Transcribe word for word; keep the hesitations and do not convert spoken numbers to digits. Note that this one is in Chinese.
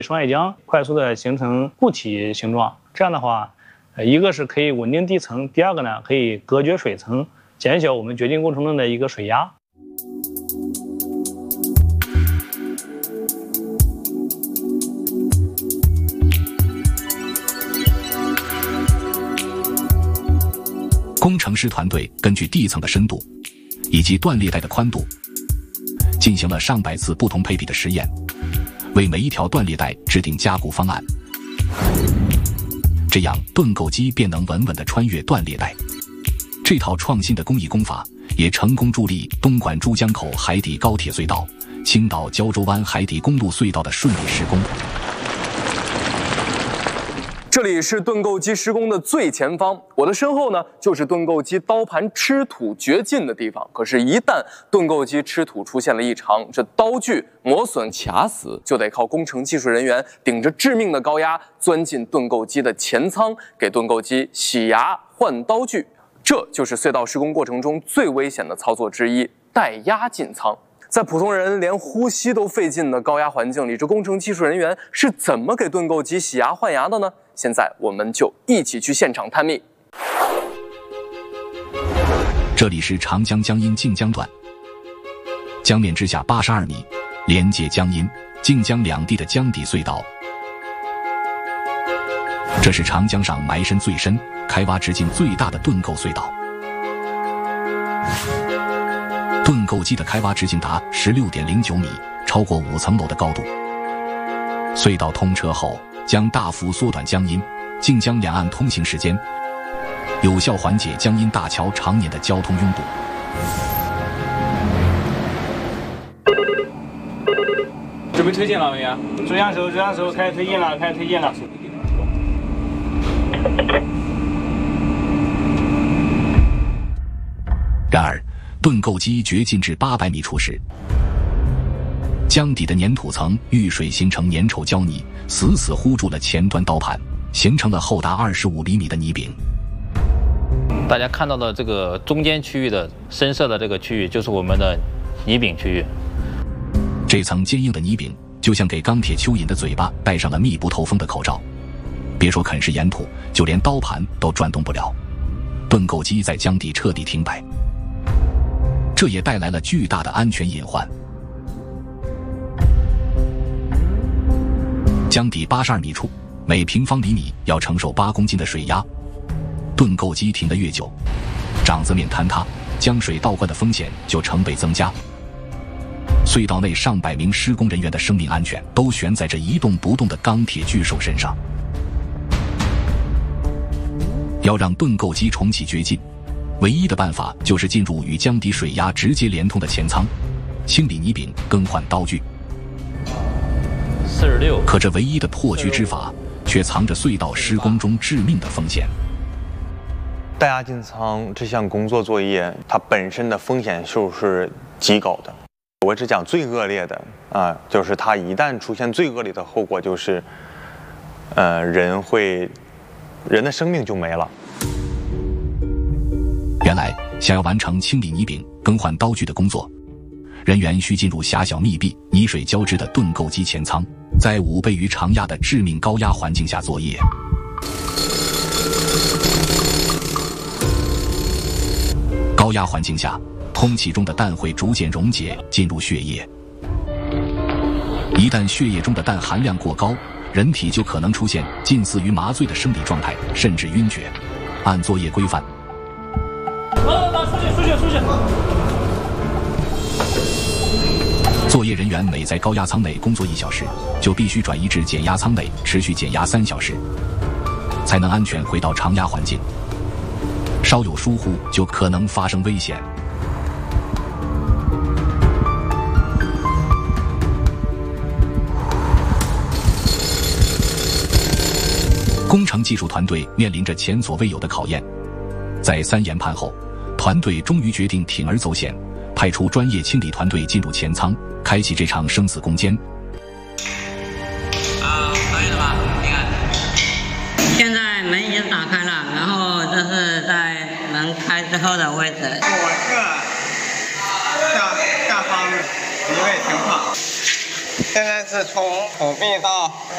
双叶浆快速的形成固体形状，这样的话，呃，一个是可以稳定地层，第二个呢可以隔绝水层，减小我们掘进过程中的一个水压。 工程师团队根据地层的深度以及断裂带的宽度，进行了上百次不同配比的实验，为每一条断裂带制定加固方案，这样盾构机便能稳稳地穿越断裂带。这套创新的工艺工法也成功助力东莞珠江口海底高铁隧道、青岛胶州湾海底公路隧道的顺利施工。 这里是盾构机施工的最前方，我的身后呢就是盾构机刀盘吃土掘进的地方。可是，一旦盾构机吃土出现了异常，这刀具磨损卡死，就得靠工程技术人员顶着致命的高压钻进盾构机的前舱，给盾构机洗牙换刀具。这就是隧道施工过程中最危险的操作之一——带压进舱。在普通人连呼吸都费劲的高压环境里，这工程技术人员是怎么给盾构机洗牙换牙的呢？现在我们就一起去现场探秘。 这里是长江江阴靖江段，江面之下八十二米，连接江阴、靖江两地的江底隧道。这是长江上埋深最深、开挖直径最大的盾构隧道。盾构机的开挖直径达 十六点零九米，超过五层楼的高度。隧道通车后，将大幅缩短江阴、靖江两岸通行时间，有效缓解江阴大桥常年的交通拥堵。 准备推进了没有？中央手，中央手，开始推进了，开始推进了。 然而，盾构机掘进至八百米处时，江底的粘土层遇水形成粘稠胶泥，死死糊住了前端刀盘，形成了厚达二十五厘米的泥饼。 大家看到的这个中间区域的深色的这个区域，就是我们的泥饼区域。 这层坚硬的泥饼就像给钢铁蚯蚓的嘴巴戴上了密不透风的口罩，别说啃食岩土，就连刀盘都转动不了。盾构机在江底彻底停摆，这也带来了巨大的安全隐患。江底八十二米处，每平方厘米要承受八公斤的水压。盾构机停得越久，掌子面坍塌、江水倒灌的风险就成倍增加。隧道内上百名施工人员的生命安全都悬在这一动不动的钢铁巨兽身上。要让盾构机重启掘进，唯一的办法就是进入与江底水压直接连通的前舱，清理泥饼，更换刀具。 四十六。 可这唯一的破局之法，却藏着隧道施工中致命的风险。 带压进舱这项工作作业，它本身的风险系数是极高的。我只讲最恶劣的啊，就是它一旦出现最恶劣的后果，就是呃，人会人的生命就没了。 原来，想要完成清理泥饼、更换刀具的工作，人员需进入狭小密闭、泥水交织的盾构机前舱，在五倍于常压的致命高压环境下作业。高压环境下，空气中的氮会逐渐溶解进入血液。一旦血液中的氮含量过高，人体就可能出现近似于麻醉的生理状态，甚至晕厥。按作业规范， 出去出去出去！ 作业人员每在高压舱内工作一小时，就必须转移至减压舱内持续减压三小时，才能安全回到常压环境。稍有疏忽，就可能发生危险。工程技术团队面临着前所未有的考验，在三研判后，团队终于决定铤而走险，派出专业清理团队进入前舱，开启这场生死攻坚。 啊，可以了吧？你看，现在门已经打开了，然后这是在门开之后的位置。 我是下下方一位情况，现在是从土壁到